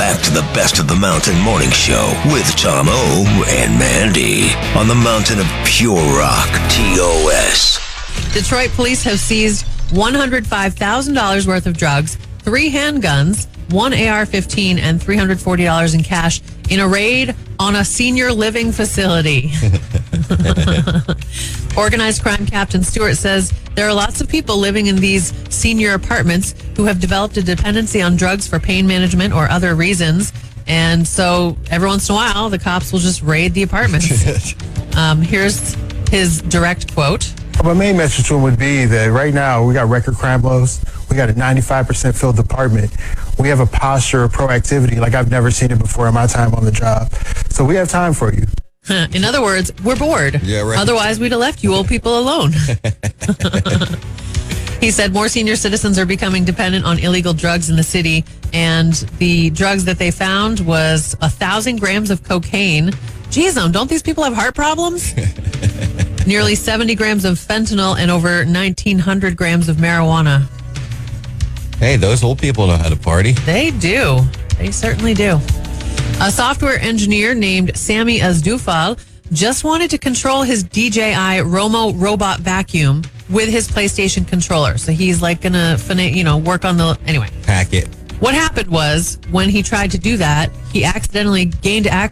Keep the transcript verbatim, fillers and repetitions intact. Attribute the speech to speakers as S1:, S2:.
S1: back to the Best of the Mountain Morning Show with Tom O and Mandy on the mountain of pure rock, T O S.
S2: Detroit police have seized one hundred five thousand dollars worth of drugs, three handguns, one A R fifteen, and three hundred forty dollars in cash in a raid on a senior living facility. Organized crime Captain Stewart says there are lots of people living in these senior apartments who have developed a dependency on drugs for pain management or other reasons. And so every once in a while, the cops will just raid the apartments. um, here's his direct quote.
S3: My main message to him would be that right now we got record crime lows. We got a ninety-five percent filled department. We have a posture of proactivity like I've never seen it before in my time on the job. So we have time for you.
S2: In other words, we're bored.
S4: Yeah, right.
S2: Otherwise, we'd have left you old people alone. He said more senior citizens are becoming dependent on illegal drugs in the city, and the drugs that they found was a thousand grams of cocaine. Jeez, um, don't these people have heart problems? Nearly seventy grams of fentanyl and over nineteen hundred grams of marijuana.
S4: Hey, those old people know how to party.
S2: They do. They certainly do. A software engineer named Sammy Azdufal just wanted to control his D J I Romo robot vacuum with his PlayStation controller. So he's like going to, you know, work on the, anyway.
S4: Pack it.
S2: What happened was when he tried to do that, he accidentally gained access